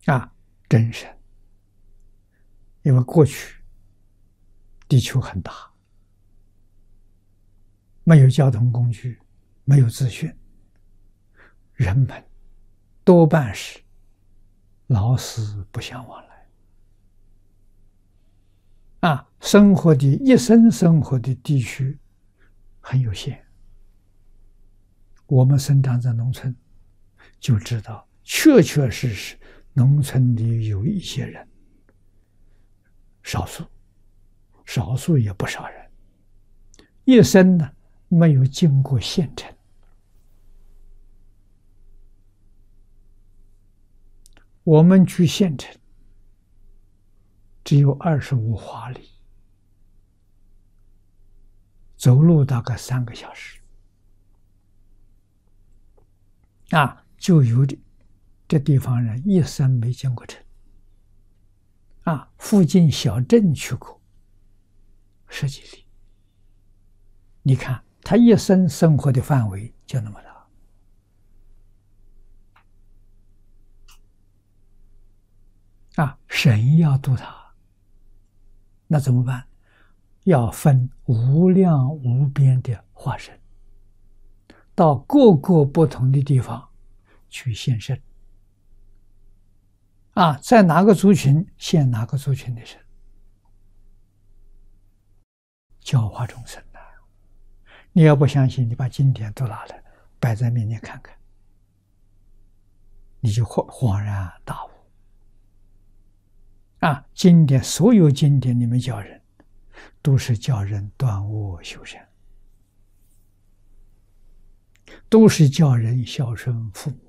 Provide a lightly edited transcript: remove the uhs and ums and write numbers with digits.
真神。因为过去地球很大，没有交通工具，没有资讯，人们多半是老死不相往来。一生生活的地区很有限。我们生长在农村，就知道确确实实农村里有一些人，少数也不少人，一生呢没有进过县城。我们去县城只有25华里，走路大概3个小时。就有这地方人一生没进过城。附近小镇去过10几里。你看他一生生活的范围就那么大。神要度他，那怎么办？要分无量无边的化身，到各个不同的地方去现身。在哪个族群现哪个族群的身，教化众生的。你要不相信，你把经典都拿来摆在面前看看，你就恍然大悟。经典，所有经典里面教人，都是教人断恶修善，都是教人孝顺父母，